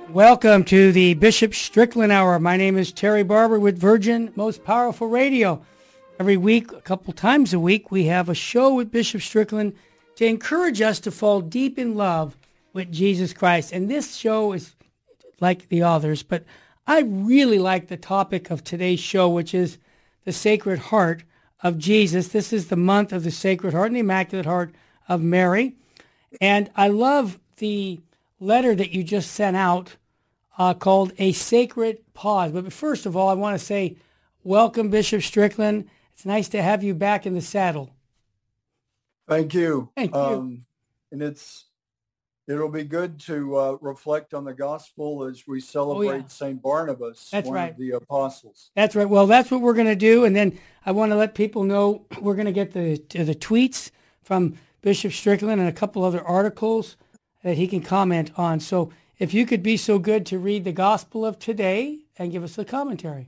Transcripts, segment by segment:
Welcome to the Bishop Strickland Hour. My name is Terry Barber with Virgin Most Powerful Radio. Every week, a couple times a week, we have a show with Bishop Strickland to encourage us to fall deep in love with Jesus Christ. And this show is like the others, but I really like the topic of today's show, which is the Sacred Heart of Jesus. This is the month of the Sacred Heart and the Immaculate Heart of Mary. And I love the letter that you just sent out called A Sacred Pause. But first of all, I want to say welcome, Bishop Strickland. It's nice to have you back in the saddle. Thank you. Thank you. And it'll be good to reflect on the gospel as we celebrate St. Barnabas, of the apostles. That's right. Well, that's what we're going to do. And then I want to let people know we're going to get the tweets from Bishop Strickland and a couple other articles that he can comment on. So if you could be so good to read the gospel of today and give us a commentary.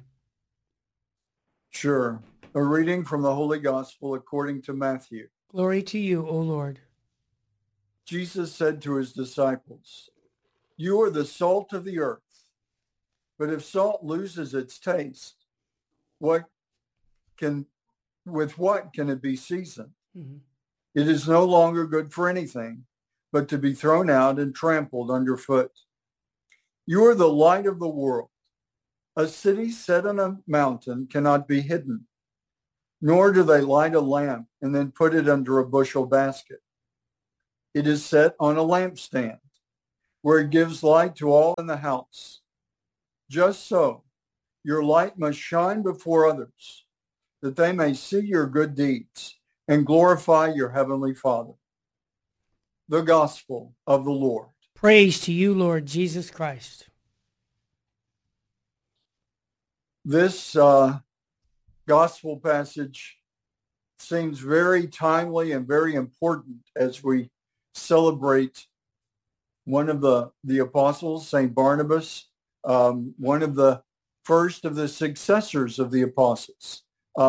Sure. A reading from the Holy Gospel according to Matthew. Glory to you, O Lord. Jesus said to his disciples, "You are the salt of the earth, but if salt loses its taste, with what can it be seasoned? Mm-hmm. It is no longer good for anything, but to be thrown out and trampled underfoot. You are the light of the world. A city set on a mountain cannot be hidden, nor do they light a lamp and then put it under a bushel basket. It is set on a lampstand, where it gives light to all in the house. Just so, your light must shine before others, that they may see your good deeds and glorify your heavenly Father." The Gospel of the Lord. Praise to you, Lord Jesus Christ. This gospel passage seems very timely and very important as we celebrate one of the apostles, St. Barnabas, one of the first of the successors of the apostles,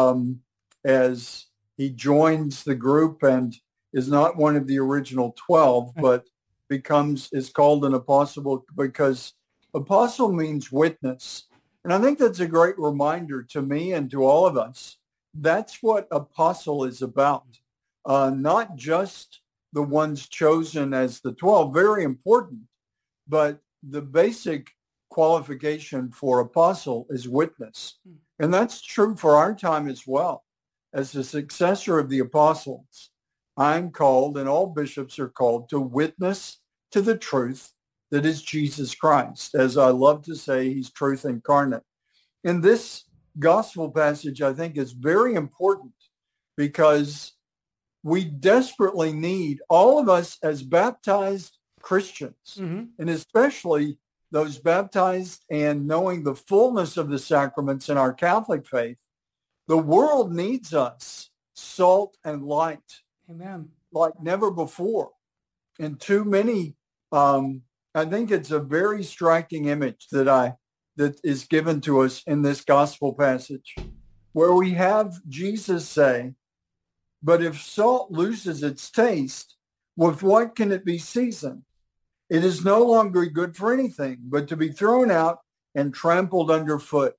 as he joins the group and is not one of the original 12, but is called an apostle because apostle means witness. And I think that's a great reminder to me and to all of us. That's what apostle is about. Not just the ones chosen as the 12, very important, but the basic qualification for apostle is witness. And that's true for our time as well. As the successor of the apostles, I'm called, and all bishops are called, to witness to the truth that is Jesus Christ. As I love to say, he's truth incarnate. And this gospel passage, I think, is very important because we desperately need, all of us as baptized Christians, and especially those baptized and knowing the fullness of the sacraments in our Catholic faith, the world needs us, salt and light. Amen. Like never before. And too many, I think it's a very striking image that is given to us in this gospel passage, where we have Jesus say, "But if salt loses its taste, with what can it be seasoned? It is no longer good for anything, but to be thrown out and trampled underfoot."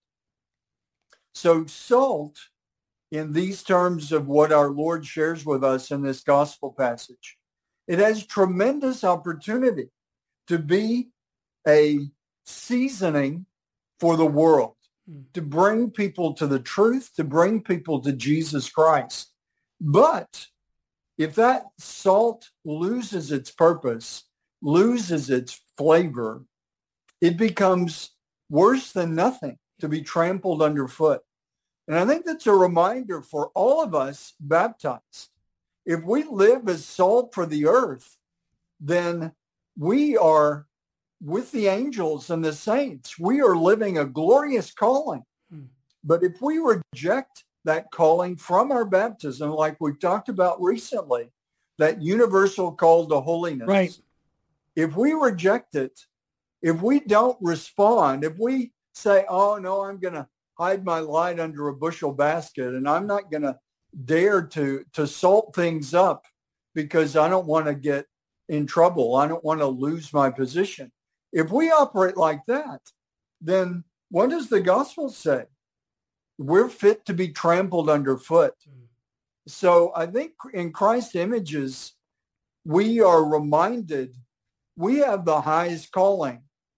So salt, in these terms of what our Lord shares with us in this gospel passage, it has tremendous opportunity to be a seasoning for the world, to bring people to the truth, to bring people to Jesus Christ. But if that salt loses its purpose, loses its flavor, it becomes worse than nothing, to be trampled underfoot. And I think that's a reminder for all of us baptized. If we live as salt for the earth, then we are with the angels and the saints. We are living a glorious calling. But if we reject that calling from our baptism, like we've talked about recently, that universal call to holiness, right? If we reject it, if we don't respond, if we say, "Oh, no, I'm going to hide my light under a bushel basket, and I'm not going to dare to salt things up because I don't want to get in trouble. I don't want to lose my position." if we operate like that, then what does the gospel say? We're fit to be trampled underfoot. So I think in Christ's images, we are reminded we have the highest calling.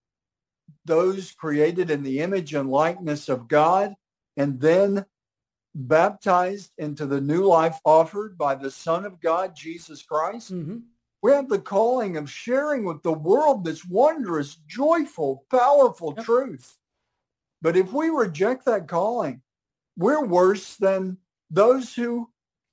Those created in the image and likeness of God, and then baptized into the new life offered by the Son of God, Jesus Christ. Mm-hmm. We have the calling of sharing with the world this wondrous, joyful, powerful truth. But if we reject that calling, we're worse than those who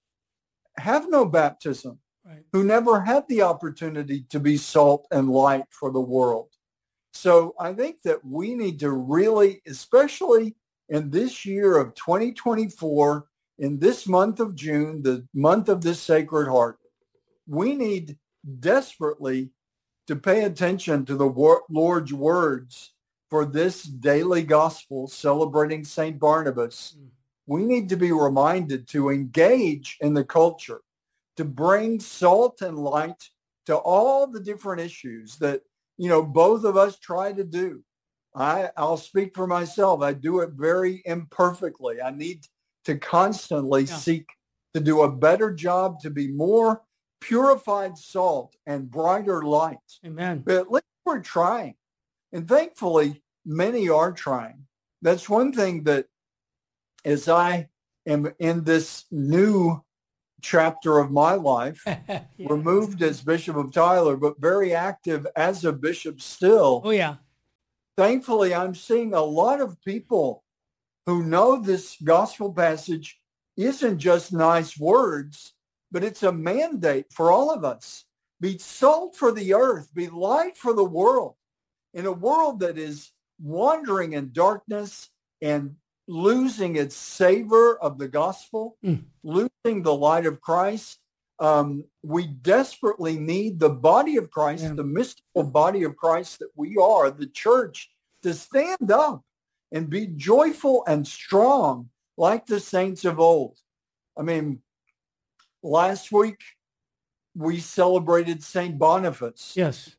have no baptism, who never had the opportunity to be salt and light for the world. So I think that we need to really, especially in this year of 2024, in this month of June, the month of this Sacred Heart, we need desperately to pay attention to the Lord's words for this daily gospel celebrating St. Barnabas. We need to be reminded to engage in the culture, to bring salt and light to all the different issues that, both of us try to do. I'll speak for myself. I do it very imperfectly. I need to constantly seek to do a better job, to be more purified salt and brighter light. Amen. But at least we're trying. And thankfully, many are trying. That's one thing that as I am in this new chapter of my life, removed as Bishop of Tyler, but very active as a bishop still. Oh, yeah. Thankfully, I'm seeing a lot of people who know this gospel passage isn't just nice words, but it's a mandate for all of us. Be salt for the earth, be light for the world. In a world that is wandering in darkness and losing its savor of the gospel, losing the light of Christ, we desperately need the body of Christ, the mystical body of Christ that we are, the church, to stand up and be joyful and strong like the saints of old. I mean, last week we celebrated St. Boniface,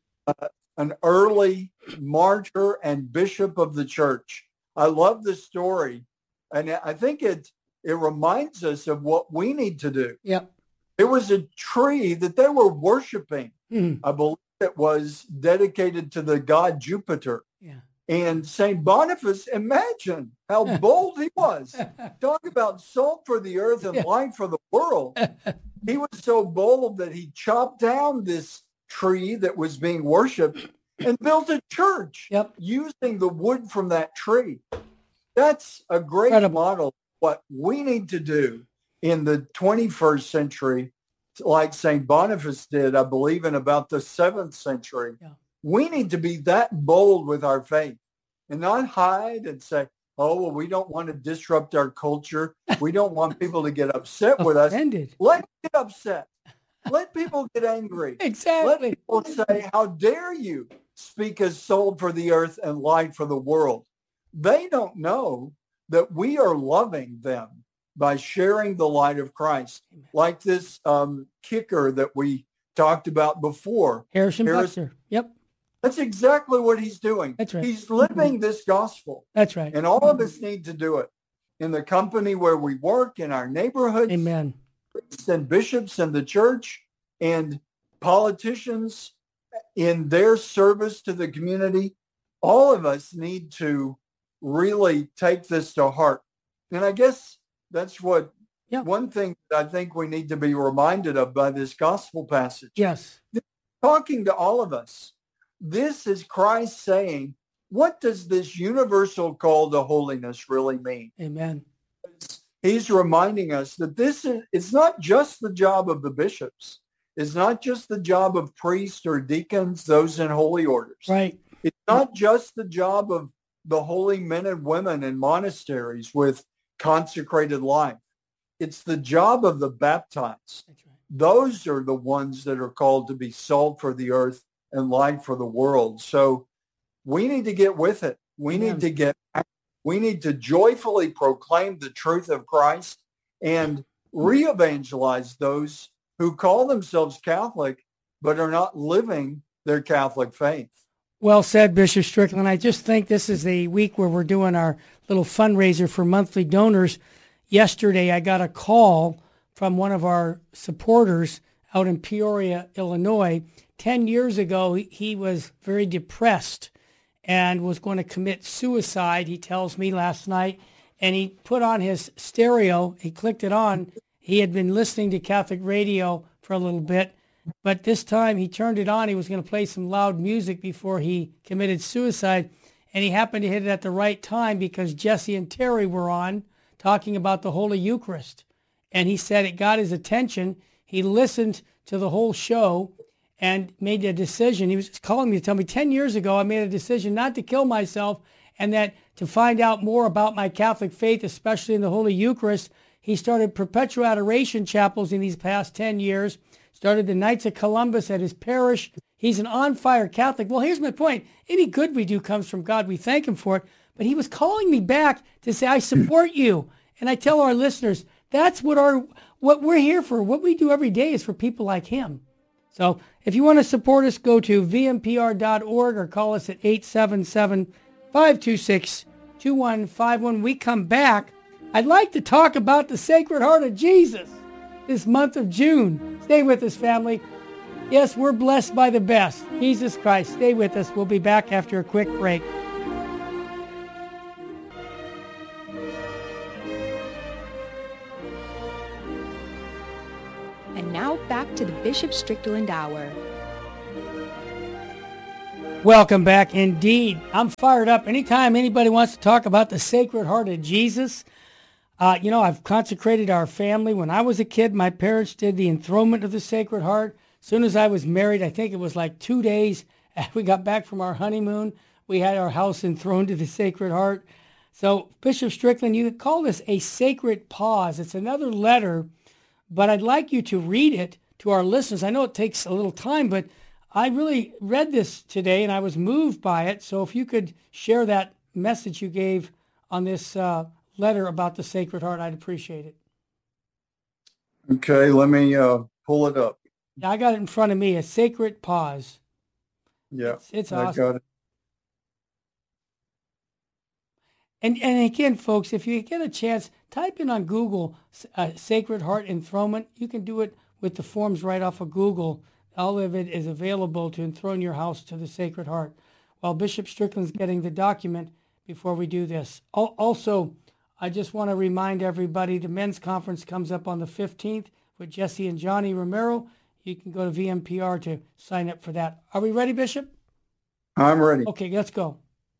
an early martyr and bishop of the church. I love the story, and I think it reminds us of what we need to do. Yep. There was a tree that they were worshiping. I believe it was dedicated to the god Jupiter. Yeah. And St. Boniface, imagine how bold he was. Talk about salt for the earth and light for the world. He was so bold that he chopped down this tree that was being worshipped and built a church using the wood from that tree. That's a great model of what we need to do in the 21st century, like St. Boniface did, I believe, in about the 7th century. Yeah. We need to be that bold with our faith and not hide and say, oh, well, we don't want to disrupt our culture. We don't want people to get upset with us. Let them get upset. Let people get angry. Exactly. Let people say, how dare you speak as salt for the earth and light for the world? They don't know that we are loving them by sharing the light of Christ. Amen. Like this kicker that we talked about before. Harrison Buxer. Yep. That's exactly what he's doing. That's right. He's living this gospel. That's right. And all of us need to do it in the company where we work, in our neighborhoods. Amen. Priests and bishops in the church and politicians in their service to the community. All of us need to really take this to heart. And I guess that's what one thing that I think we need to be reminded of by this gospel passage. Yes. Talking to all of us. This is Christ saying, what does this universal call to holiness really mean? Amen. He's reminding us that it's not just the job of the bishops. It's not just the job of priests or deacons, those in holy orders. Right. It's not just the job of the holy men and women in monasteries with consecrated life. It's the job of the baptized. That's right. Those are the ones that are called to be salt for the earth and light for the world. So we need to get with it. We need to joyfully proclaim the truth of Christ and re-evangelize those who call themselves Catholic but are not living their Catholic faith. Well said, Bishop Strickland. I just think this is the week where we're doing our little fundraiser for monthly donors. Yesterday, I got a call from one of our supporters out in Peoria, Illinois. 10 years ago, he was very depressed and was going to commit suicide, he tells me last night. And he put on his stereo. He clicked it on. He had been listening to Catholic radio for a little bit. But this time he turned it on. He was going to play some loud music before he committed suicide. And he happened to hit it at the right time because Jesse and Terry were on talking about the Holy Eucharist. And he said it got his attention. He listened to the whole show and made a decision. He was calling me to tell me 10 years ago I made a decision not to kill myself and that to find out more about my Catholic faith, especially in the Holy Eucharist. He started perpetual adoration chapels in these past 10 years. Started the Knights of Columbus at his parish. He's an on-fire Catholic. Well, here's my point. Any good we do comes from God. We thank him for it. But he was calling me back to say, I support you. And I tell our listeners, that's what we're here for. What we do every day is for people like him. So if you want to support us, go to vmpr.org or call us at 877-526-2151. When we come back, I'd like to talk about the Sacred Heart of Jesus this month of June. Stay with us, family. Yes, we're blessed by the best. Jesus Christ. Stay with us. We'll be back after a quick break. And now back to the Bishop Strickland Hour. Welcome back indeed. I'm fired up. Anytime anybody wants to talk about the Sacred Heart of Jesus, I've consecrated our family. When I was a kid, my parents did the enthronement of the Sacred Heart. As soon as I was married, I think it was like 2 days after we got back from our honeymoon, we had our house enthroned to the Sacred Heart. So, Bishop Strickland, you could call this a sacred pause. It's another letter, but I'd like you to read it to our listeners. I know it takes a little time, but I really read this today and I was moved by it. So if you could share that message you gave on this letter about the Sacred Heart, I'd appreciate it. Okay, let me pull it up. Yeah, I got it in front of me, a sacred pause. Yeah, it's I awesome. got it. And again, folks, if you get a chance, type in on Google Sacred Heart Enthronement. You can do it with the forms right off of Google. All of it is available to enthrone your house to the Sacred Heart. While Bishop Strickland's getting the document before we do this. Also, I just want to remind everybody the men's conference comes up on the 15th with Jesse and Johnny Romero. You can go to VMPR to sign up for that. Are we ready, Bishop? I'm ready. Okay, let's go.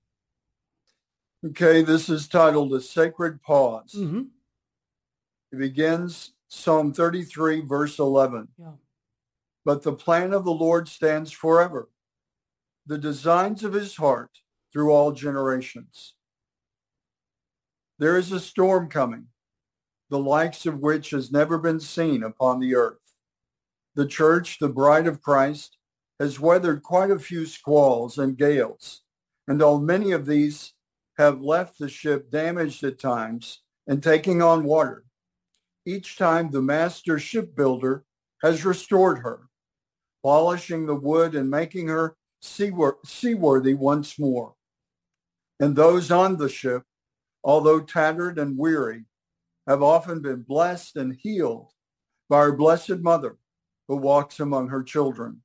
Okay, this is titled A Sacred Pause. Mm-hmm. It begins Psalm 33, verse 11. Yeah. But the plan of the Lord stands forever, the designs of his heart through all generations. There is a storm coming, the likes of which has never been seen upon the earth. The church, the bride of Christ, has weathered quite a few squalls and gales, and though many of these have left the ship damaged at times and taking on water, each time the master shipbuilder has restored her, polishing the wood and making her seaworthy once more. And those on the ship, although tattered and weary, have often been blessed and healed by our Blessed Mother, who walks among her children.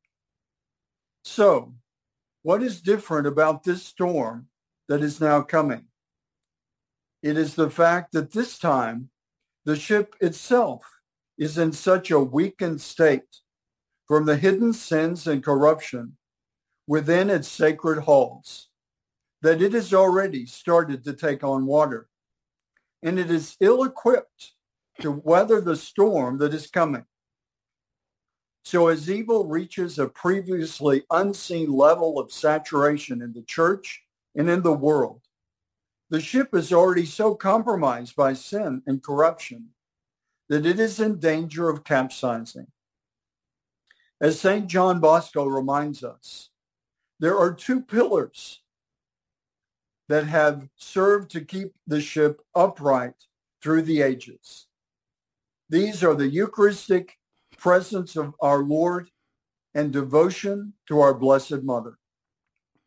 So, what is different about this storm that is now coming? It is the fact that this time the ship itself is in such a weakened state from the hidden sins and corruption within its sacred halls that it has already started to take on water, and it is ill-equipped to weather the storm that is coming. So as evil reaches a previously unseen level of saturation in the church and in the world, the ship is already so compromised by sin and corruption that it is in danger of capsizing. As St. John Bosco reminds us, there are two pillars that have served to keep the ship upright through the ages. These are the Eucharistic presence of our Lord and devotion to our Blessed Mother.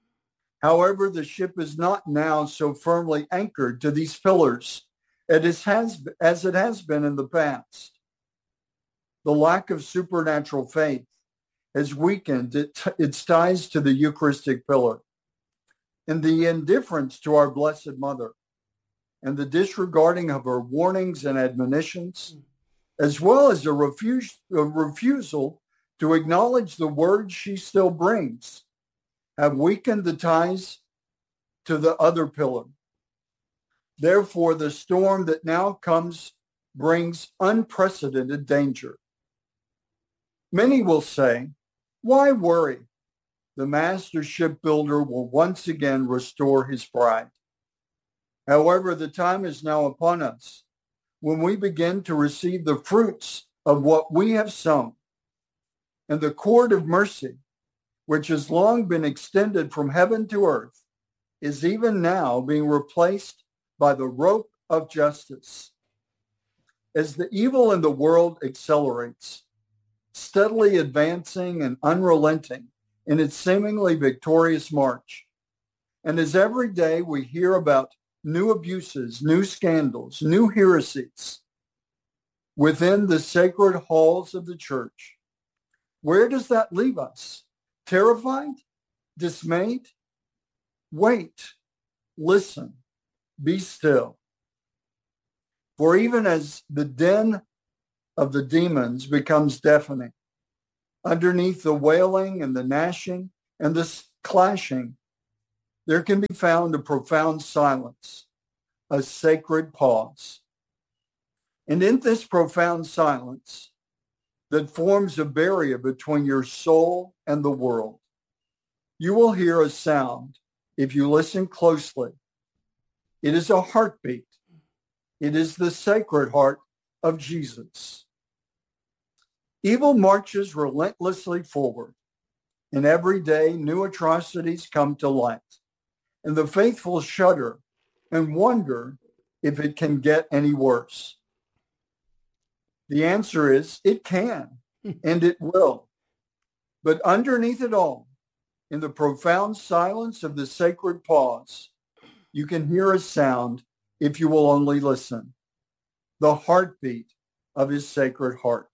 However, the ship is not now so firmly anchored to these pillars as it has been in the past. The lack of supernatural faith has weakened its ties to the Eucharistic pillar, and the indifference to our Blessed Mother and the disregarding of her warnings and admonitions, as well as a refusal to acknowledge the words she still brings, have weakened the ties to the other pillar. Therefore, the storm that now comes brings unprecedented danger. Many will say, why worry? The master shipbuilder will once again restore his bride. However, the time is now upon us when we begin to receive the fruits of what we have sown. And the cord of mercy, which has long been extended from heaven to earth, is even now being replaced by the rope of justice. As the evil in the world accelerates, steadily advancing and unrelenting in its seemingly victorious march, and as every day we hear about new abuses, new scandals, new heresies within the sacred halls of the church, where does that leave us? Terrified? Dismayed? Wait, listen, be still. For even as the din of the demons becomes deafening, underneath the wailing and the gnashing and the clashing, there can be found a profound silence, a sacred pause. And in this profound silence that forms a barrier between your soul and the world, you will hear a sound if you listen closely. It is a heartbeat. It is the sacred heart of Jesus. Evil marches relentlessly forward, and every day new atrocities come to light, and the faithful shudder and wonder if it can get any worse. The answer is it can, and it will. But underneath it all, in the profound silence of the sacred pause, you can hear a sound if you will only listen, the heartbeat of his sacred heart.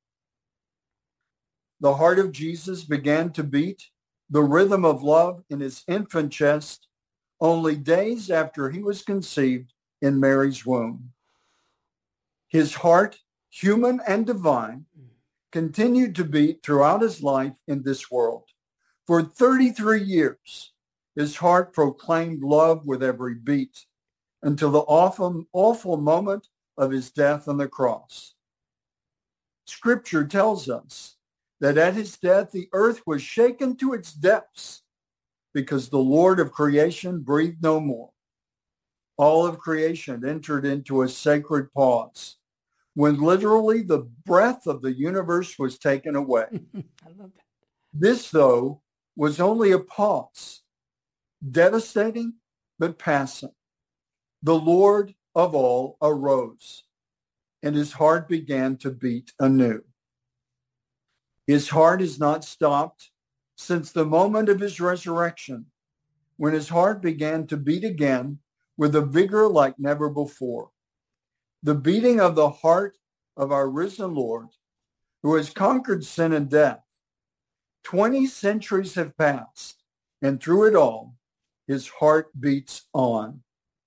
The heart of Jesus began to beat the rhythm of love in his infant chest only days after he was conceived in Mary's womb. His heart, human and divine, continued to beat throughout his life in this world. For 33 years, his heart proclaimed love with every beat until the awful moment of his death on the cross. Scripture tells us that at his death, the earth was shaken to its depths because the Lord of creation breathed no more. All of creation entered into a sacred pause when literally the breath of the universe was taken away. I love that. This, though, was only a pause, devastating but passing. The Lord of all arose, and his heart began to beat anew. His heart has not stopped since the moment of his resurrection, when his heart began to beat again with a vigor like never before. The beating of the heart of our risen Lord, who has conquered sin and death. 20 centuries have passed, and through it all, his heart beats on.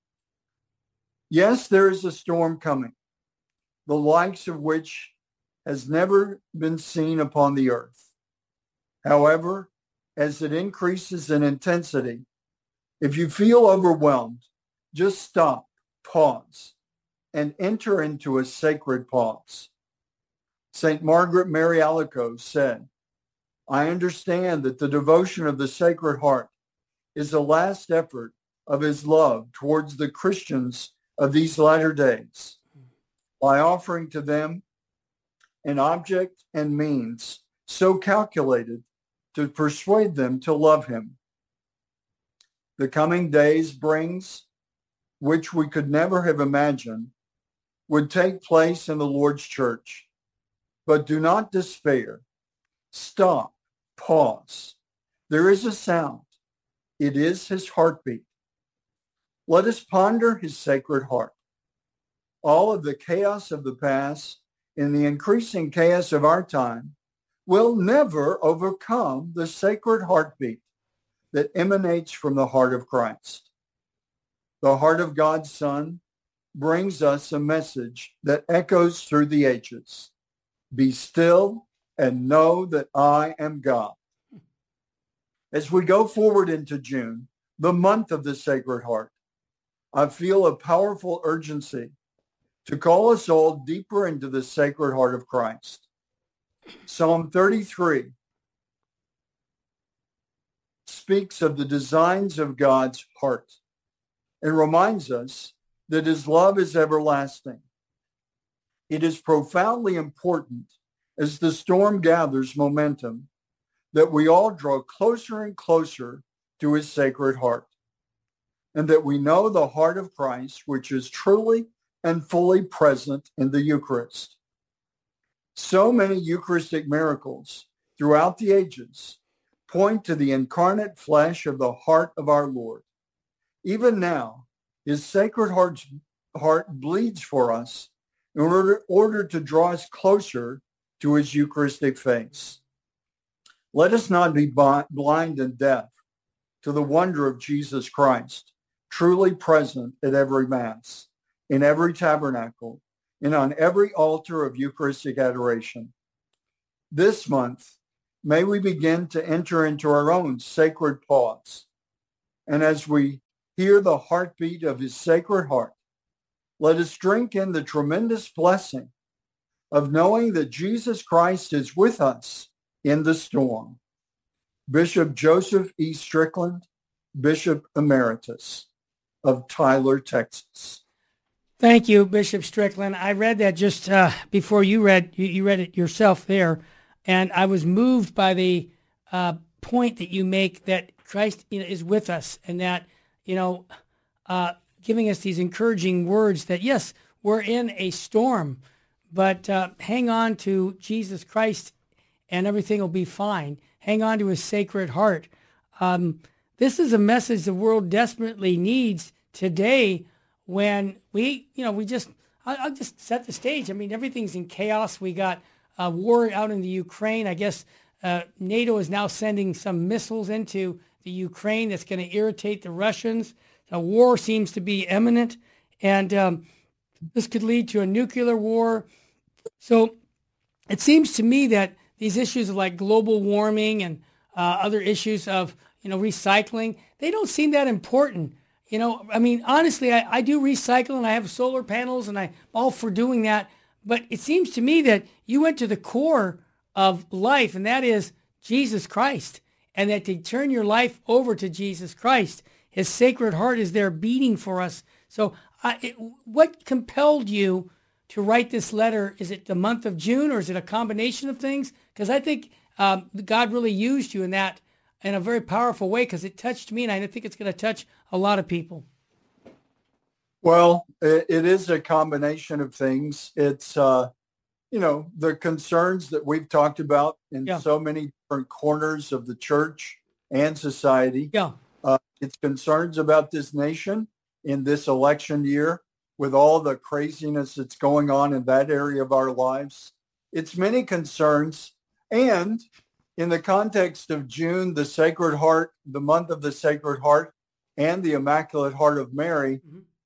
Yes, there is a storm coming, the likes of which has never been seen upon the earth. However, as it increases in intensity, if you feel overwhelmed, just stop, pause, and enter into a sacred pause. St. Margaret Mary Alacoque said, I understand that the devotion of the Sacred Heart is the last effort of his love towards the Christians of these latter days, by offering to them an object and means so calculated to persuade them to love him. The coming days brings, which we could never have imagined, would take place in the Lord's church. But do not despair. Stop. Pause. There is a sound. It is his heartbeat. Let us ponder his sacred heart. All of the chaos of the past and the increasing chaos of our time will never overcome the sacred heartbeat that emanates from the heart of Christ. The heart of God's Son brings us a message that echoes through the ages. Be still and know that I am God. As we go forward into June, the month of the Sacred Heart, I feel a powerful urgency to call us all deeper into the Sacred Heart of Christ. Psalm 33 speaks of the designs of God's heart and reminds us that his love is everlasting. It is profoundly important as the storm gathers momentum that we all draw closer and closer to his sacred heart, and that we know the heart of Christ, which is truly and fully present in the Eucharist. So many Eucharistic miracles throughout the ages point to the incarnate flesh of the heart of our Lord. Even now, his sacred heart bleeds for us in order to draw us closer to his Eucharistic face. Let us not be blind and deaf to the wonder of Jesus Christ, truly present at every Mass, in every tabernacle, and on every altar of Eucharistic adoration. This month, may we begin to enter into our own sacred pause. And as we hear the heartbeat of his sacred heart, let us drink in the tremendous blessing of knowing that Jesus Christ is with us in the storm. Bishop Joseph E. Strickland, Bishop Emeritus of Tyler, Texas. Thank you, Bishop Strickland. I read that just before you read it yourself there, and I was moved by the point that you make that Christ is with us, and that giving us these encouraging words that yes, we're in a storm, but hang on to Jesus Christ, and everything will be fine. Hang on to his sacred heart. This is a message the world desperately needs today. When I'll just set the stage. I mean, everything's in chaos. We got a war out in the Ukraine. I guess NATO is now sending some missiles into the Ukraine that's going to irritate the Russians. A war seems to be imminent, and this could lead to a nuclear war. So it seems to me that these issues of like global warming and other issues of recycling, they don't seem that important. I mean, honestly, I do recycle and I have solar panels and I'm all for doing that. But it seems to me that you went to the core of life, and that is Jesus Christ, and that to turn your life over to Jesus Christ, his sacred heart is there beating for us. So what compelled you to write this letter? Is it the month of June, or is it a combination of things? Because I think God really used you in that in a very powerful way, because it touched me, and I think it's going to touch a lot of people. Well, it is a combination of things. It's, the concerns that we've talked about in so many different corners of the church and society. Yeah. It's concerns about this nation in this election year with all the craziness that's going on in that area of our lives. It's many concerns. And in the context of June, the Sacred Heart, the month of the Sacred Heart, and the Immaculate Heart of Mary,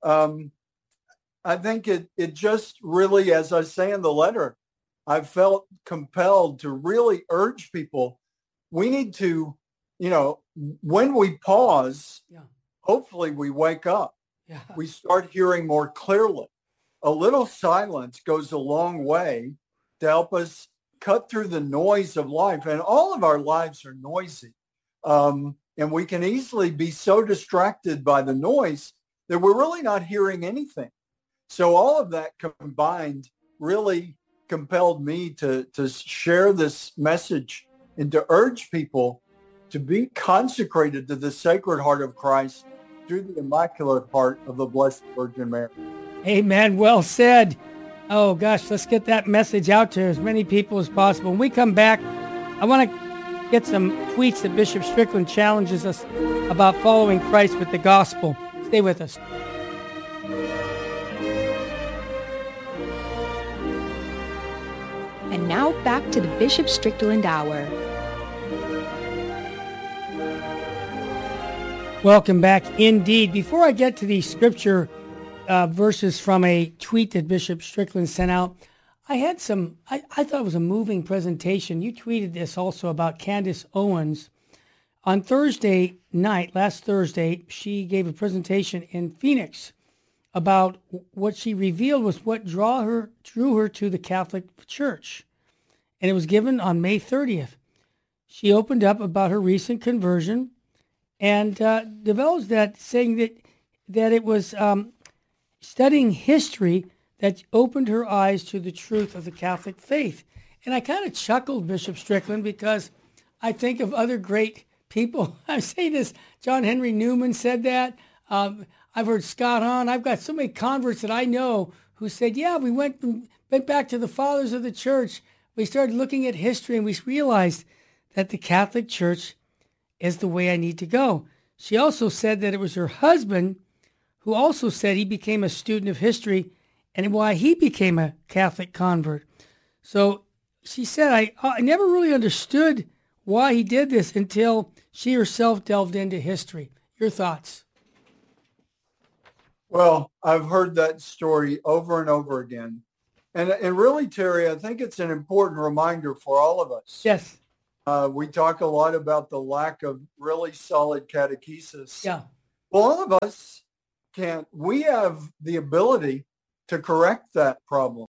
I think it just really, as I say in the letter, I felt compelled to really urge people. We need to, when we pause, hopefully we wake up. Yeah. We start hearing more clearly. A little silence goes a long way to help us cut through the noise of life. And all of our lives are noisy. And we can easily be so distracted by the noise that we're really not hearing anything. So all of that combined really compelled me to share this message and to urge people to be consecrated to the Sacred Heart of Christ through the Immaculate Heart of the Blessed Virgin Mary. Amen. Well said. Oh, gosh, let's get that message out to as many people as possible. When we come back, I want to get some tweets that Bishop Strickland challenges us about following Christ with the gospel. Stay with us. And now back to the Bishop Strickland Hour. Welcome back indeed. Before I get to the scripture verses from a tweet that Bishop Strickland sent out, I had I thought it was a moving presentation. You tweeted this also about Candace Owens. On Thursday night, last Thursday, she gave a presentation in Phoenix about what she revealed was what drew her to the Catholic Church. And it was given on May 30th. She opened up about her recent conversion and divulged that, saying that it was studying history that opened her eyes to the truth of the Catholic faith. And I kind of chuckled, Bishop Strickland, because I think of other great people. I say this, John Henry Newman said that. I've heard Scott Hahn. I've got so many converts that I know who said, yeah, we went back to the fathers of the church. We started looking at history and we realized that the Catholic Church is the way I need to go. She also said that it was her husband who also said he became a student of history and why he became a Catholic convert. So she said, I never really understood why he did this until she herself delved into history. Your thoughts? Well, I've heard that story over and over again. And really, Terry, I think it's an important reminder for all of us. Yes. We talk a lot about the lack of really solid catechesis. Yeah. Well, all of us we have the ability to correct that problem.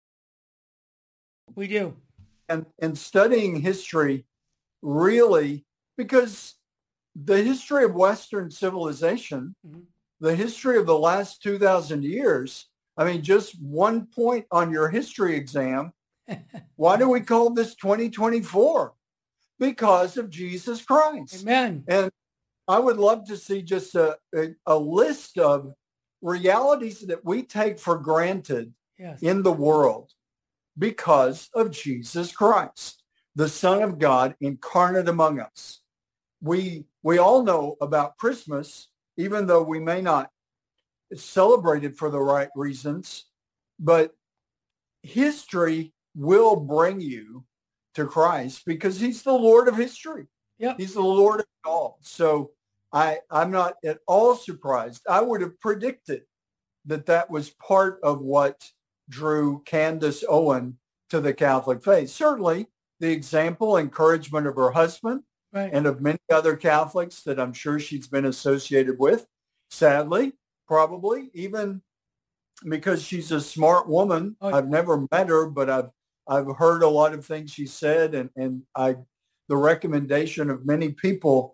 We do. And studying history really, because the history of Western civilization, the history of the last 2,000 years, I mean, just 1 point on your history exam. Why do we call this 2024? Because of Jesus Christ. Amen. And I would love to see just a list of realities that we take for granted in the world because of Jesus Christ, the Son of God incarnate among us. We all know about Christmas, even though we may not celebrate it for the right reasons, but history will bring you to Christ because he's the Lord of history. Yep. He's the Lord of it all. So I'm not at all surprised. I would have predicted that was part of what drew Candace Owen to the Catholic faith. Certainly the example, encouragement of her husband and of many other Catholics that I'm sure she's been associated with. Sadly, probably even because she's a smart woman. I've never met her, but I've heard a lot of things she said and the recommendation of many people.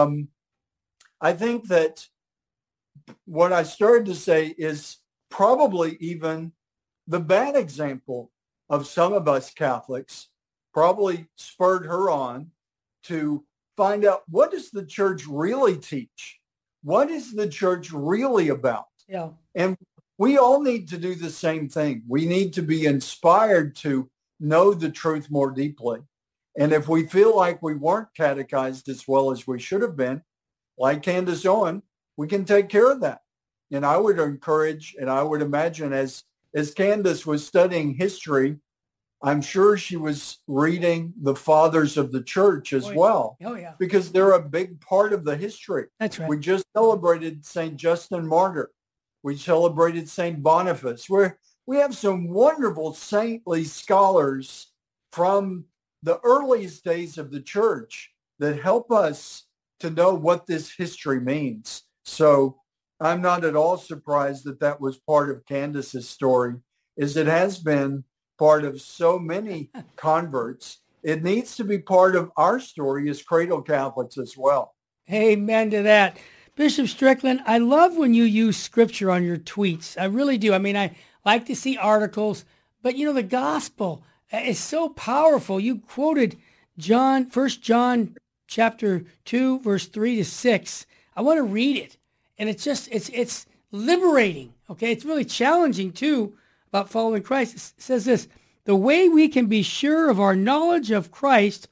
I think that what I started to say is probably even the bad example of some of us Catholics probably spurred her on to find out, what does the church really teach? What is the church really about? Yeah. And we all need to do the same thing. We need to be inspired to know the truth more deeply. And if we feel like we weren't catechized as well as we should have been, like Candace Owen, we can take care of that. And I would encourage, and I would imagine as Candace was studying history, I'm sure she was reading the fathers of the church as well. Oh, yeah. Because they're a big part of the history. That's right. We just celebrated St. Justin Martyr. We celebrated St. Boniface. We have some wonderful saintly scholars from the earliest days of the church that help us to know what this history means. So I'm not at all surprised that was part of Candace's story, as it has been part of so many converts. It needs to be part of our story as cradle Catholics as well. Amen to that. Bishop Strickland, I love when you use scripture on your tweets. I really do. I mean, I like to see articles, but the gospel is so powerful. You quoted 1 John chapter 2, verse 3 to 6. I want to read it. And it's liberating. Okay. It's really challenging too about following Christ. It says this: the way we can be sure of our knowledge of Christ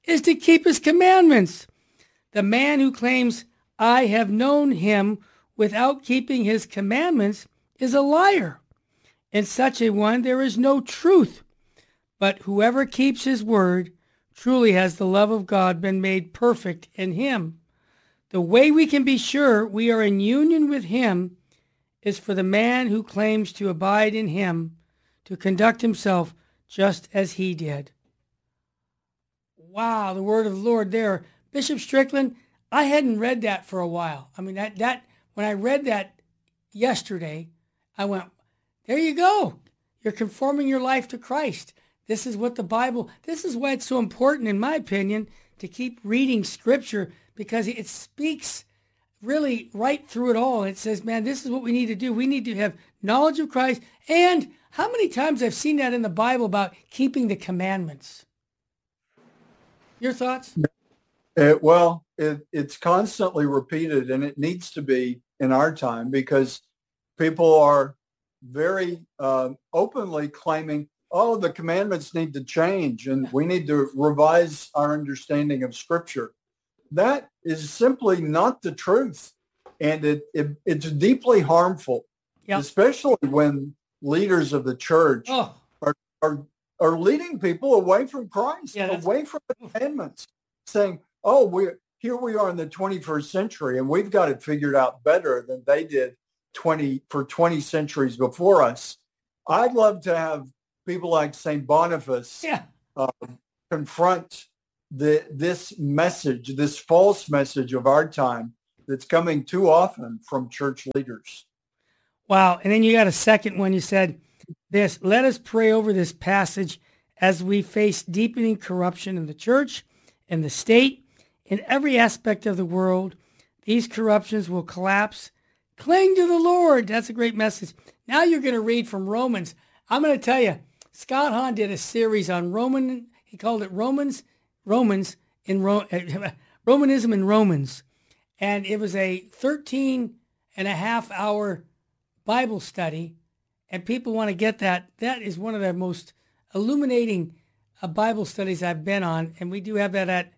is to keep his commandments. The man who claims, I have known him without keeping his commandments is a liar. In such a one there is no truth. But whoever keeps his word, truly has the love of God been made perfect in him. The way we can be sure we are in union with him is for the man who claims to abide in him to conduct himself just as he did. Wow, the word of the Lord there. Bishop Strickland, I hadn't read that for a while. I mean, that when I read that yesterday, I went, there you go. You're conforming your life to Christ. This is what the Bible, this is why it's so important, in my opinion, to keep reading Scripture, because it speaks really right through it all. It says, man, this is what we need to do. We need to have knowledge of Christ. And how many times I've seen that in the Bible about keeping the commandments? Your thoughts? It's constantly repeated, and it needs to be in our time, because people are very openly claiming, oh, the commandments need to change and we need to revise our understanding of Scripture. That is simply not the truth. And it's deeply harmful, especially when leaders of the church are leading people away from Christ, away from the commandments, saying, oh, we are in the 21st century and we've got it figured out better than they did 20 centuries before us. I'd love to have people like St. Boniface confront this message, this false message of our time that's coming too often from church leaders. Wow. And then you got a second one. You said this, let us pray over this passage as we face deepening corruption in the church, in the state, in every aspect of the world. These corruptions will collapse. Cling to the Lord. That's a great message. Now you're going to read from Romans. I'm going to tell you, Scott Hahn did a series on he called it Romanism in Romans. And it was a 13-and-a-half-hour Bible study. And people want to get that. That is one of the most illuminating Bible studies I've been on. And we do have that at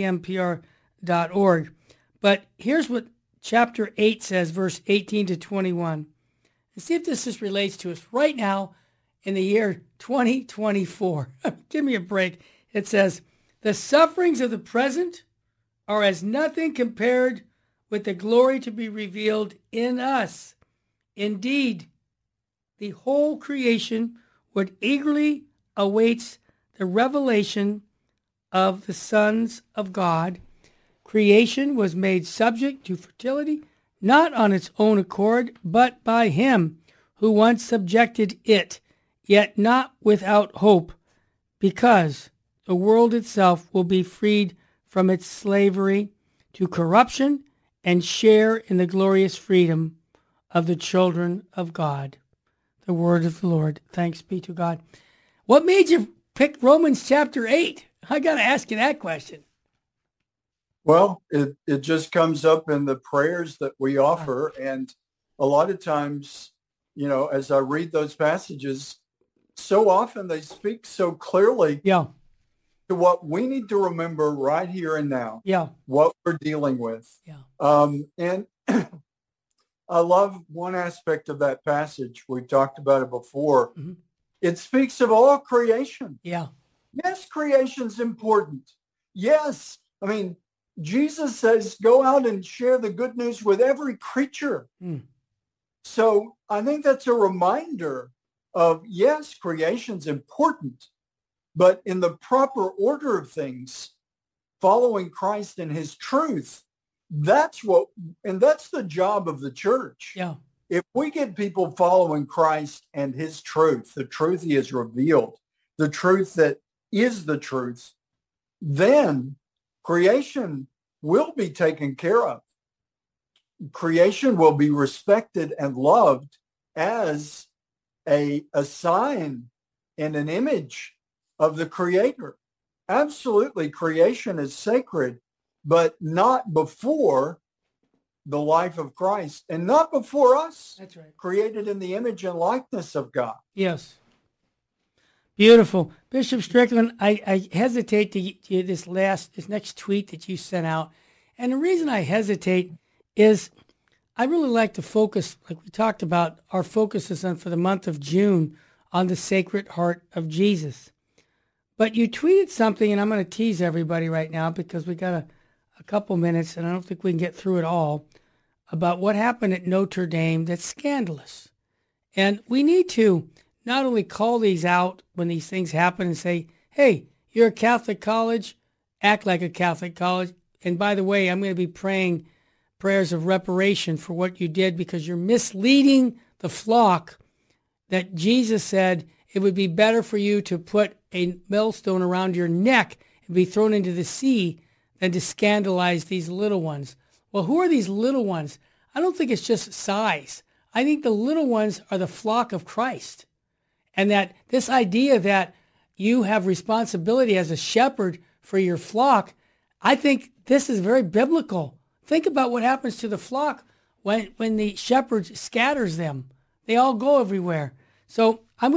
vmpr.org. But here's what chapter 8 says, verse 18 to 21. And see if this just relates to us right now in the year 2024. Give me a break. It says, the sufferings of the present are as nothing compared with the glory to be revealed in us. Indeed, the whole creation would eagerly awaits the revelation of the sons of God. Creation was made subject to fertility, not on its own accord, but by him who once subjected it, yet not without hope, because the world itself will be freed from its slavery to corruption and share in the glorious freedom of the children of God. The word of the Lord. Thanks be to God. What made you pick Romans chapter 8? I got to ask you that question. Well, it just comes up in the prayers that we offer. And a lot of times, as I read those passages, so often they speak so clearly to what we need to remember right here and now, what we're dealing with. And I love one aspect of that passage. We talked about it before. Mm-hmm. It speaks of all creation. Yes, creation's important. Yes. I mean, Jesus says, go out and share the good news with every creature. So I think that's a reminder of, yes, creation's important, but in the proper order of things, following Christ and his truth, that's the job of the church. If we get people following Christ and his truth, the truth he has revealed, the truth that is the truth, then creation will be taken care of. Creation will be respected and loved as a sign and an image of the Creator. Absolutely, creation is sacred, but not before the life of Christ and not before us. That's right. Created in the image and likeness of God. Yes. Beautiful. Bishop Strickland, I hesitate to this next tweet that you sent out. And the reason I hesitate is I really like to focus, like we talked about, our focus is on for the month of June on the Sacred Heart of Jesus. But you tweeted something, and I'm going to tease everybody right now because we got a couple minutes, and I don't think we can get through it all, about what happened at Notre Dame that's scandalous. And we need to not only call these out when these things happen and say, hey, you're a Catholic college, act like a Catholic college. And by the way, I'm going to be praying prayers of reparation for what you did because you're misleading the flock that Jesus said it would be better for you to put a millstone around your neck and be thrown into the sea than to scandalize these little ones. Well, who are these little ones? I don't think it's just size. I think the little ones are the flock of Christ. And that this idea that you have responsibility as a shepherd for your flock, I think this is very biblical. Think about what happens to the flock when the shepherd scatters them. They all go everywhere. So I'm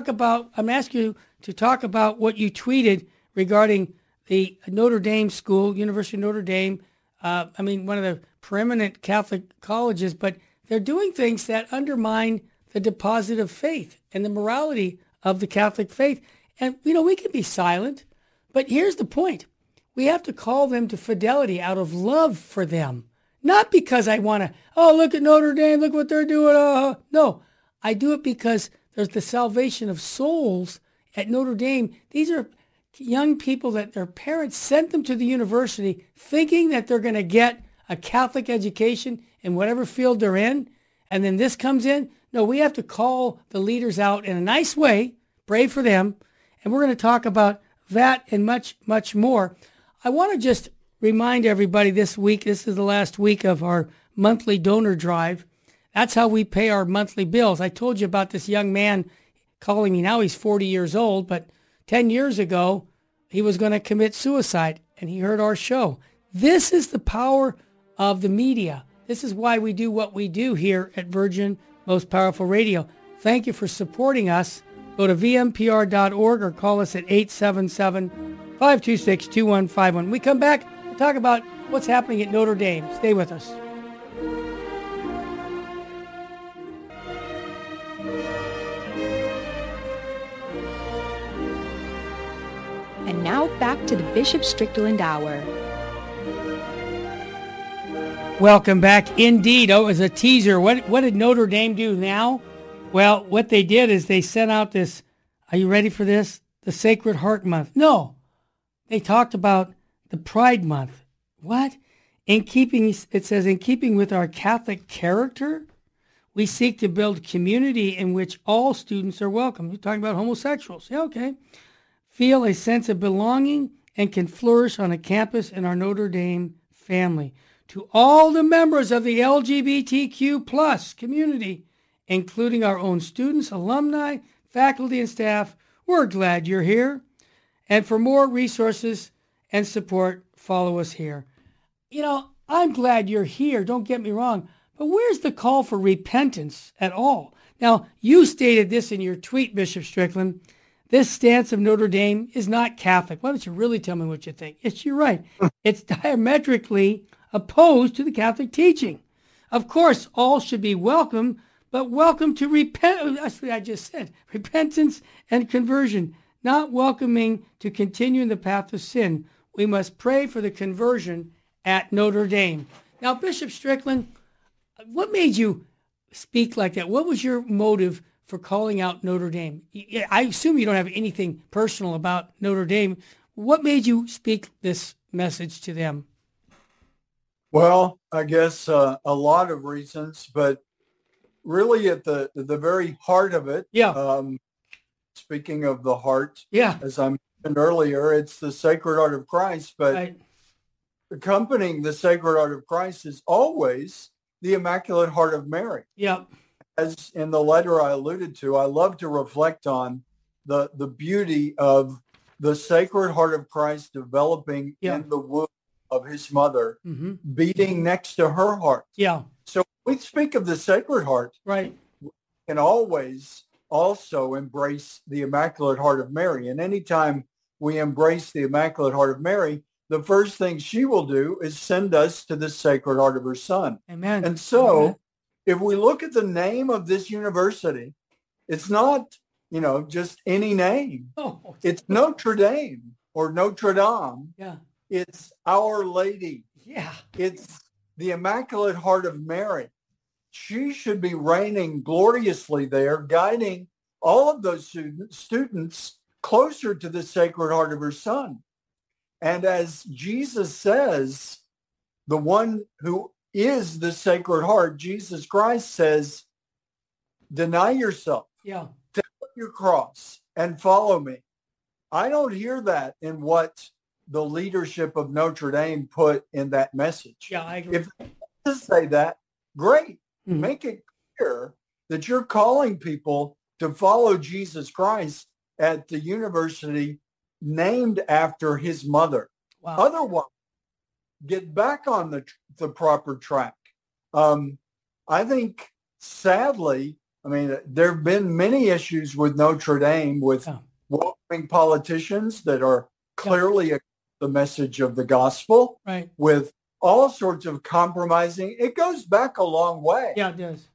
asking you to talk about what you tweeted regarding the Notre Dame school, University of Notre Dame. One of the preeminent Catholic colleges, but they're doing things that undermine the deposit of faith and the morality of the Catholic faith. And, we can be silent, but here's the point. We have to call them to fidelity out of love for them. Not because I want to, look at Notre Dame, look what they're doing. No, I do it because there's the salvation of souls at Notre Dame. These are young people that their parents sent them to the university thinking that they're going to get a Catholic education in whatever field they're in. And then this comes in. No, we have to call the leaders out in a nice way, pray for them. And we're going to talk about that and much, much more. I want to just remind everybody this is the last week of our monthly donor drive. That's how we pay our monthly bills. I told you about this young man calling me. Now he's 40 years old, but 10 years ago, he was going to commit suicide, and he heard our show. This is the power of the media. This is why we do what we do here at Virgin Most Powerful Radio. Thank you for supporting us. Go to vmpr.org or call us at 877-526-2151. When we come back, we'll talk about what's happening at Notre Dame. Stay with us. And now back to the Bishop Strickland Hour. Welcome back. Indeed. As a teaser, what did Notre Dame do now? Well, what they did is they sent out this, are you ready for this? The Sacred Heart Month. No, they talked about the Pride Month. What? It says, in keeping with our Catholic character, we seek to build community in which all students are welcome. You're talking about homosexuals. Yeah, okay. Feel a sense of belonging and can flourish on a campus in our Notre Dame family. To all the members of the LGBTQ plus community, including our own students, alumni, faculty, and staff, we're glad you're here. And for more resources and support, follow us here. I'm glad you're here, don't get me wrong, but where's the call for repentance at all? Now, you stated this in your tweet, Bishop Strickland. This stance of Notre Dame is not Catholic. Why don't you really tell me what you think? You're right. It's diametrically opposed to the Catholic teaching. Of course, all should be welcome, but welcome to that's what I just said. Repentance and conversion, not welcoming to continue in the path of sin. We must pray for the conversion at Notre Dame. Now, Bishop Strickland, what made you speak like that? What was your motive for calling out Notre Dame? I assume you don't have anything personal about Notre Dame. What made you speak this message to them? Well, I guess a lot of reasons, but really at the very heart of it, speaking of the heart, as I mentioned earlier, it's the Sacred Heart of Christ, but right. Accompanying the Sacred Heart of Christ is always the Immaculate Heart of Mary. Yeah. As in the letter I alluded to, I love to reflect on the beauty of the Sacred Heart of Christ developing in the womb of his mother, beating next to her heart. Yeah. So when we speak of the Sacred Heart, right, we can always also embrace the Immaculate Heart of Mary. And anytime we embrace the Immaculate Heart of Mary, the first thing she will do is send us to the Sacred Heart of her Son. Amen. And so Amen. if we look at the name of this university, it's not, just any name. Oh. It's Notre Dame or Notre Dame. Yeah. It's Our Lady. Yeah. It's the Immaculate Heart of Mary. She should be reigning gloriously there, guiding all of those students closer to the Sacred Heart of her Son. And as Jesus says, the one who is the Sacred Heart, Jesus Christ says, deny yourself, Yeah. take up your cross and follow me. I don't hear that in what the leadership of Notre Dame put in that message. Yeah, I agree. If they say that, great. Mhm. Make it clear that you're calling people to follow Jesus Christ at the university named after his mother. Wow. Otherwise, get back on the proper track. I think, sadly, there have been many issues with Notre Dame with welcoming politicians that are clearly the message of the gospel, right, with all sorts of compromising. It goes back a long way. Yeah, it does.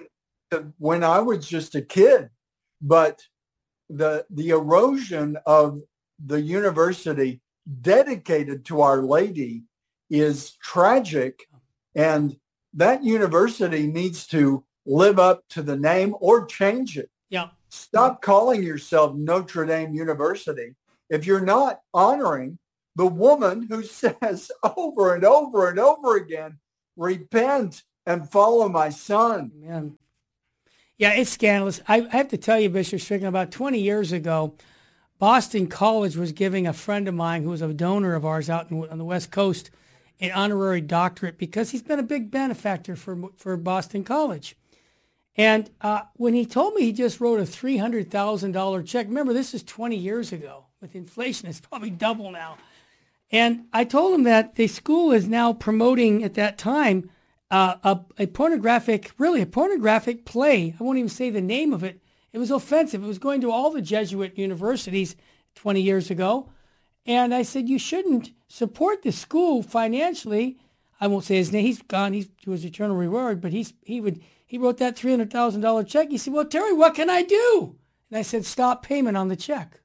When I was just a kid, but the erosion of the university dedicated to Our Lady is tragic, and that university needs to live up to the name or change it. Yeah. Stop calling yourself Notre Dame University if you're not honoring the woman who says over and over and over again, repent and follow my Son. Amen. Yeah, it's scandalous. I have to tell you, Bishop Strickland, about 20 years ago, Boston College was giving a friend of mine who was a donor of ours out on the West Coast an honorary doctorate because he's been a big benefactor for Boston College. And when he told me he just wrote a $300,000 check, remember, this is 20 years ago. With inflation, it's probably double now. And I told him that the school is now promoting at that time a pornographic play. I won't even say the name of it. It was offensive. It was going to all the Jesuit universities 20 years ago. And I said, you shouldn't support the school financially. I won't say his name. He's gone. He's to his eternal reward. But he wrote that $300,000 check. He said, well, Terry, what can I do? And I said, stop payment on the check.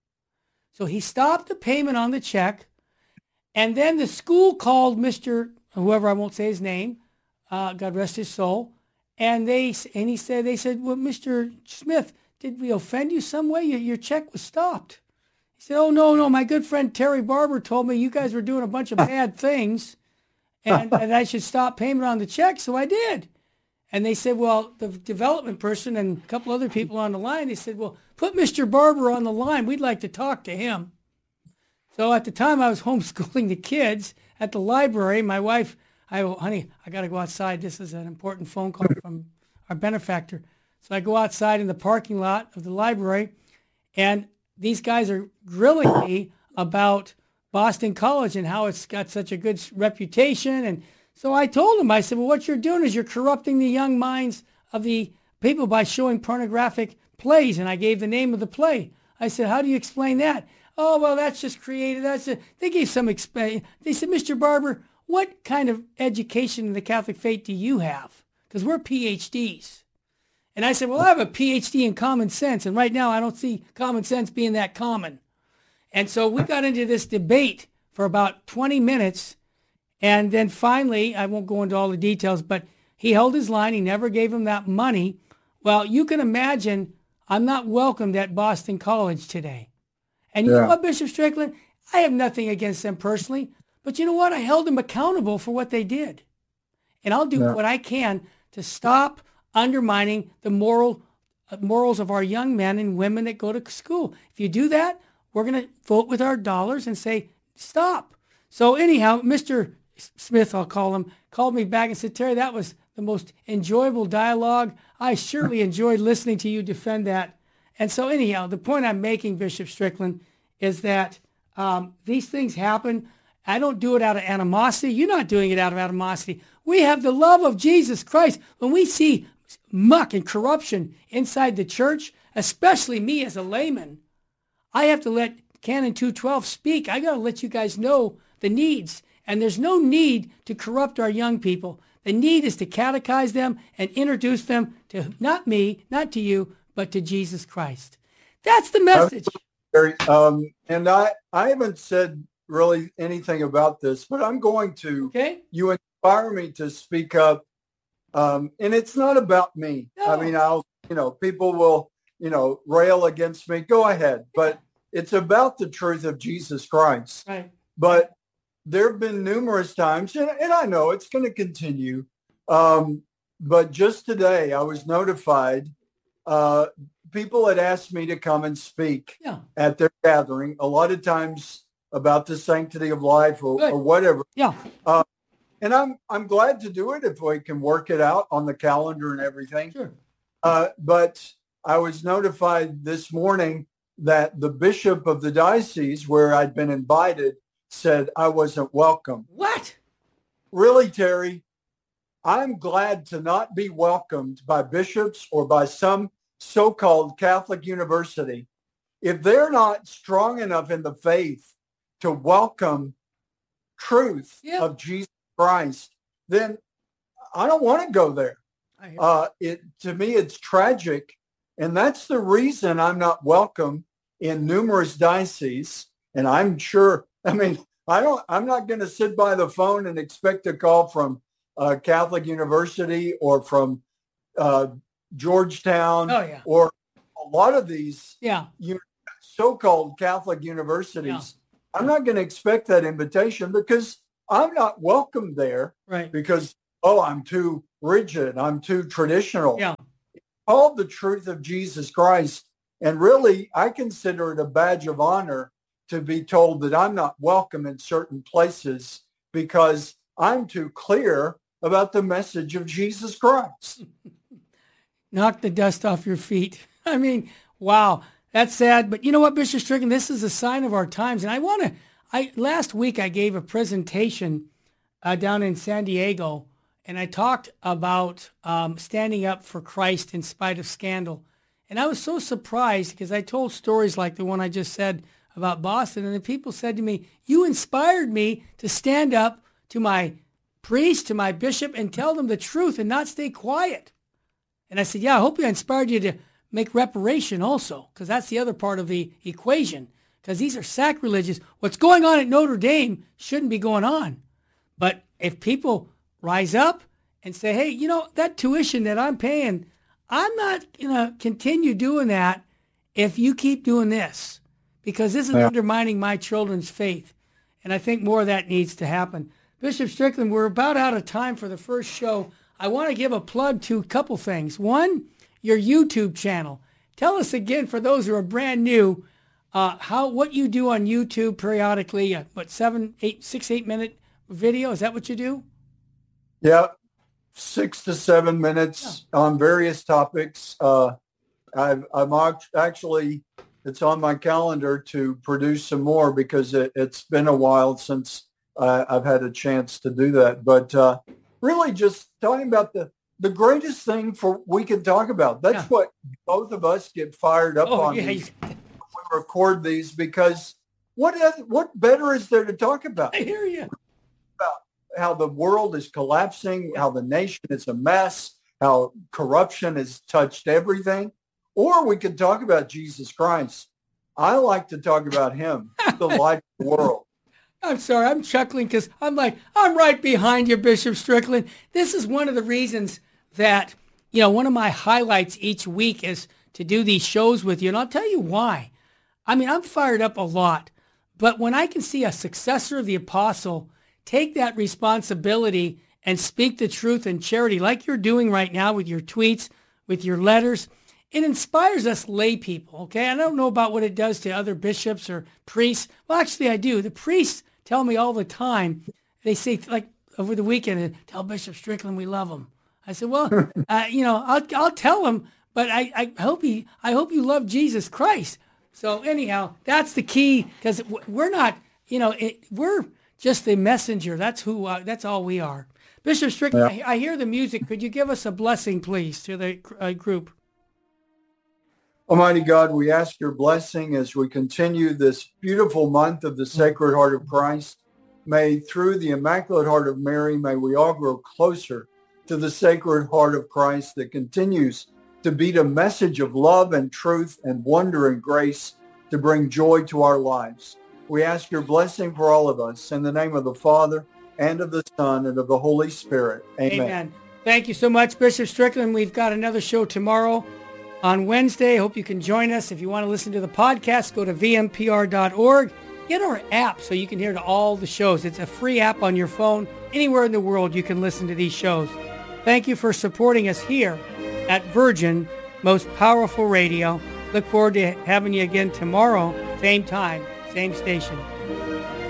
So he stopped the payment on the check. And then the school called Mr. whoever, I won't say his name, God rest his soul. And they said, well, Mr. Smith, did we offend you some way? Your check was stopped. He said, oh, no, my good friend Terry Barber told me you guys were doing a bunch of bad things and I should stop payment on the check. So I did. And they said, well, the development person and a couple other people on the line, they said, well, put Mr. Barber on the line. We'd like to talk to him. So at the time I was homeschooling the kids at the library, my wife, honey, I got to go outside. This is an important phone call from our benefactor. So I go outside in the parking lot of the library, and these guys are grilling me about Boston College and how it's got such a good reputation. And so I told them, I said, well, what you're doing is you're corrupting the young minds of the people by showing pornographic plays. And I gave the name of the play. I said, how do you explain that? Oh, well, that's just creative. They gave some explain. They said, Mr. Barber, what kind of education in the Catholic faith do you have? Because we're PhDs. And I said, well, I have a PhD in common sense. And right now I don't see common sense being that common. And so we got into this debate for about 20 minutes. And then finally, I won't go into all the details, but he held his line. He never gave him that money. Well, you can imagine I'm not welcomed at Boston College today. And you know what, Bishop Strickland? I have nothing against them personally. But you know what? I held them accountable for what they did. And I'll do what I can to stop undermining the morals of our young men and women that go to school. If you do that, we're going to vote with our dollars and say, stop. So anyhow, Mr. Smith, I'll call him, called me back and said, Terry, that was the most enjoyable dialogue. I surely enjoyed listening to you defend that. And so anyhow, the point I'm making, Bishop Strickland, is that these things happen. I don't do it out of animosity. You're not doing it out of animosity. We have the love of Jesus Christ. When we see muck and corruption inside the church, especially me as a layman, I have to let Canon 212 speak. I got to let you guys know the needs. And there's no need to corrupt our young people. The need is to catechize them and introduce them to not me, not to you, but to Jesus Christ. That's the message. And I haven't said really anything about this, but I'm going to. Okay. You inspire me to speak up. And it's not about me. No. I mean, people will, rail against me. Go ahead. But it's about the truth of Jesus Christ. Right. But there have been numerous times, and I know it's going to continue. But just today, I was notified. People had asked me to come and speak at their gathering, a lot of times about the sanctity of life or whatever. Yeah. And I'm glad to do it if we can work it out on the calendar and everything. Sure. But I was notified this morning that the bishop of the diocese where I'd been invited said I wasn't welcome. What? Really, Terry? I'm glad to not be welcomed by bishops or by some so-called Catholic university if they're not strong enough in the faith to welcome truth of Jesus Christ. Then I don't want to go there. To me, it's tragic, and that's the reason I'm not welcome in numerous dioceses. And I'm sure. I mean, I'm not going to sit by the phone and expect a call from Catholic University or from Georgetown or a lot of these so-called Catholic universities. Yeah. I'm not going to expect that invitation because I'm not welcome there. Right. Because, I'm too rigid. I'm too traditional. Yeah. It's called the truth of Jesus Christ. And really, I consider it a badge of honor to be told that I'm not welcome in certain places because I'm too clear about the message of Jesus Christ. Knock the dust off your feet. I mean, wow, that's sad. But you know what, Bishop Strickland, this is a sign of our times. And last week I gave a presentation down in San Diego, and I talked about standing up for Christ in spite of scandal. And I was so surprised because I told stories like the one I just said about Boston, and the people said to me, you inspired me to stand up to my priest, to my bishop, and tell them the truth and not stay quiet. And I said, I hope I inspired you to make reparation also, because that's the other part of the equation, because these are sacrilegious. What's going on at Notre Dame shouldn't be going on. But if people rise up and say, hey, that tuition that I'm paying, I'm not going to continue doing that if you keep doing this, because this is undermining my children's faith. And I think more of that needs to happen. Bishop Strickland, we're about out of time for the first show. I want to give a plug to a couple things. One, your YouTube channel. Tell us again, for those who are brand new, what you do on YouTube periodically. 6-8 minute video? Is that what you do? Yeah, 6 to 7 minutes on various topics. I'm actually, it's on my calendar to produce some more because it's been a while since I've had a chance to do that. But really just talking about the greatest thing we can talk about. That's what both of us get fired up on these when we record these, because what better is there to talk about? I hear you. About how the world is collapsing, how the nation is a mess, how corruption has touched everything. Or we can talk about Jesus Christ. I like to talk about him, the light of the world. I'm sorry, I'm chuckling because I'm right behind you, Bishop Strickland. This is one of the reasons that, one of my highlights each week is to do these shows with you. And I'll tell you why. I mean, I'm fired up a lot. But when I can see a successor of the apostle take that responsibility and speak the truth in charity like you're doing right now with your tweets, with your letters, it inspires us lay people, okay? I don't know about what it does to other bishops or priests. Well, actually, I do. The priests tell me all the time. They say, like over the weekend, tell Bishop Strickland we love him. I said, well, I'll tell him, but I hope you love Jesus Christ. So anyhow, that's the key, because we're not, we're just the messenger. That's all we are. Bishop Strickland, I hear the music. Could you give us a blessing, please, to the group? Almighty God, we ask your blessing as we continue this beautiful month of the Sacred Heart of Christ. May through the Immaculate Heart of Mary, may we all grow closer to the Sacred Heart of Christ that continues to be a message of love and truth and wonder and grace to bring joy to our lives. We ask your blessing for all of us in the name of the Father and of the Son and of the Holy Spirit. Amen. Amen. Thank you so much, Bishop Strickland. We've got another show tomorrow on Wednesday. Hope you can join us. If you want to listen to the podcast, go to vmpr.org. Get our app so you can hear all the shows. It's a free app on your phone. Anywhere in the world you can listen to these shows. Thank you for supporting us here at Virgin, Most Powerful Radio. Look forward to having you again tomorrow, same time, same station.